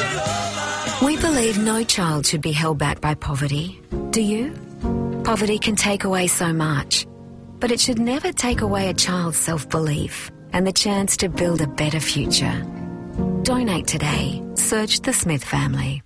We believe no child should be held back by poverty. Do you? Poverty can take away so much, but it should never take away a child's self-belief and the chance to build a better future. Donate today. Search the Smith family.